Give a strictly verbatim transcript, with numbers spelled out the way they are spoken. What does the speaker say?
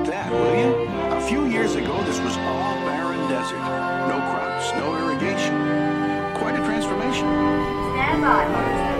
that, will you? A few years ago, this was all barren desert. No crops, no irrigation. Quite a transformation. Stand by.